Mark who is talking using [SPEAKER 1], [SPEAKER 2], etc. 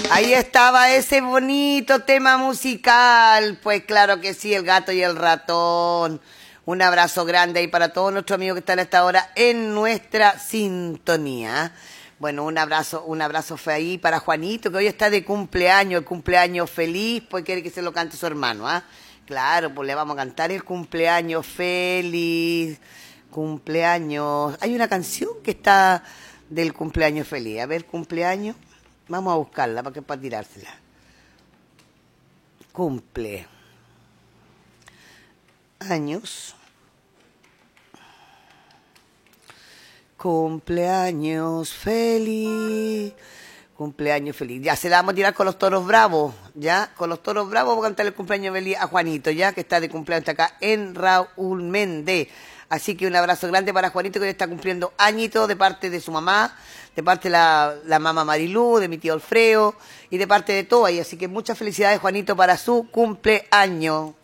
[SPEAKER 1] Ahí estaba ese bonito tema musical. Pues claro que sí, El gato y el ratón. Un abrazo grande ahí para todos nuestros amigos que están a esta hora en nuestra sintonía. Bueno, un abrazo fue ahí para Juanito, que hoy está de cumpleaños, el cumpleaños feliz, pues quiere que se lo cante su hermano, ¿ah? Claro, pues le vamos a cantar el cumpleaños feliz. Cumpleaños. Hay una canción que está del cumpleaños feliz. A ver, cumpleaños. Vamos a buscarla para tirársela. Cumple años. Cumpleaños feliz. Cumpleaños feliz. Ya se la vamos a tirar con los toros bravos. Ya, con los toros bravos vamos a cantar el cumpleaños feliz a Juanito, ya que está de cumpleaños acá en Raúl Méndez. Así que un abrazo grande para Juanito, que hoy está cumpliendo añitos de parte de su mamá, de parte de la mamá Marilú, de mi tío Alfredo y de parte de todo ahí. Así que muchas felicidades, Juanito, para su cumpleaños.